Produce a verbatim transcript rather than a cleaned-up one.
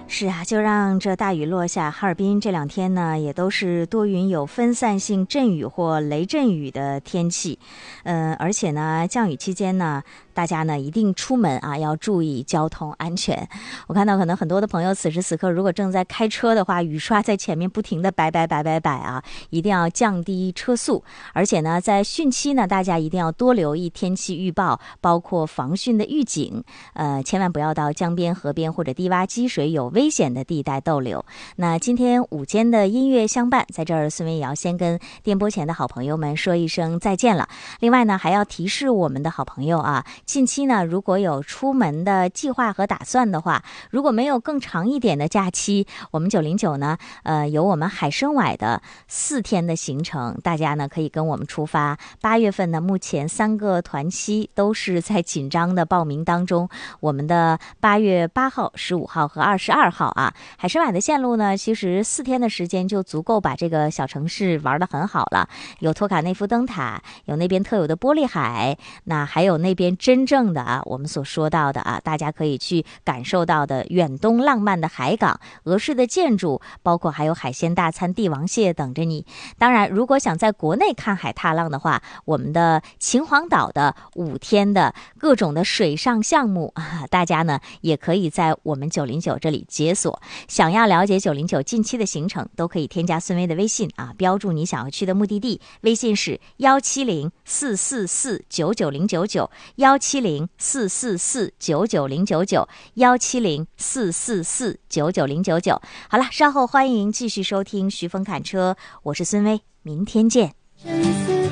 是啊，就让这大雨落下。哈尔滨这两天呢，也都是多云有分散性阵雨或雷阵雨的天气。嗯、呃，而且呢，降雨期间呢，大家呢一定出门啊，要注意交通安全。我看到可能很多的朋友此时此刻如果正在开车的话，雨刷在前面不停的摆摆摆摆摆啊，一定要降低车速。而且呢，在汛期呢，大家一定要多留意天气预报，包括防汛的预警。呃，千万不要到江边、河边或者低洼积水有危险的地带逗留。那今天午间的音乐相伴，在这儿孙薇也要先跟电波前的好朋友们说一声再见了。另外呢，还要提示我们的好朋友啊，近期呢如果有出门的计划和打算的话，如果没有更长一点的假期，我们九零九呢，呃，有我们海参崴的四天的行程，大家呢可以跟我们出发。八月份呢，目前三个团期都是在紧张的报名当中。我们的八月八号、十五号和二十二号啊，海参崴的线路呢，其实四天的时间就足够把这个小城市玩得很好了。有托卡内夫灯塔，有那边特有的玻璃海，那还有那边真正的啊，我们所说到的啊，大家可以去感受到的远东浪漫的海港、俄式的建筑，包括还有海鲜大餐、帝王蟹等着你。当然，如果想在国内看海踏浪的话，我们的秦皇岛的五天的各种的水上项目啊，大家呢也可以在我们九零九这里解锁。想要了解九零九近期的行程，都可以添加孙薇的微信啊，标注你想要去的目的地，微信是幺七零四四四九九零九九，幺七零四四四九九零九九，幺七零四四四九九零九九。好了，稍后欢迎继续收听徐峰侃车，我是孙薇，明天见。